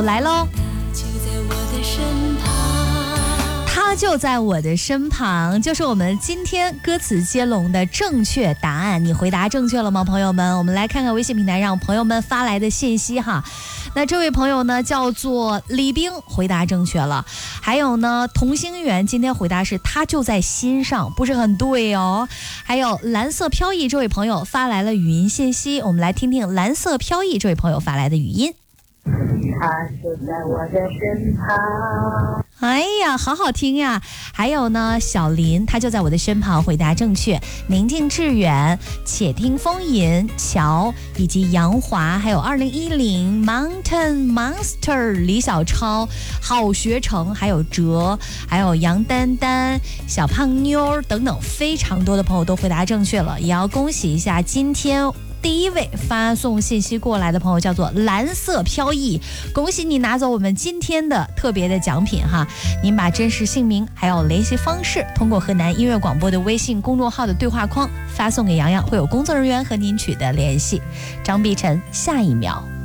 福来喽。他就在我的身旁，就是我们今天歌词接龙的正确答案。你回答正确了吗，朋友们？我们来看看微信平台上朋友们发来的信息哈。那这位朋友呢叫做李冰，回答正确了。还有呢，同心圆今天回答是他就在心上，不是很对哦。还有蓝色飘逸这位朋友发来了语音信息，我们来听听蓝色飘逸这位朋友发来的语音。 他就在我的身旁。 哎呀，好好听呀！还有呢，小林他就在我的身旁，回答正确。宁静致远、且听风吟、乔以及杨华，还有2010 Mountain Monster 李小超、好学成，还有哲，还有杨丹丹、小胖妞等等，非常多的朋友都回答正确了，也要恭喜一下今天第一位发送信息过来的朋友叫做蓝色飘逸，恭喜你拿走我们今天的特别的奖品哈！您把真实姓名还有联系方式通过河南音乐广播的微信公众号的对话框发送给洋洋，会有工作人员和您取得联系。张碧晨，下一秒。